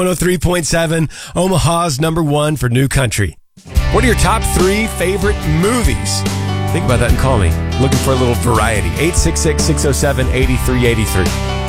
103.7, Omaha's number one for new country. What are your top 3 favorite movies? Think about that and call me. Looking for a little variety. 866-607-8383.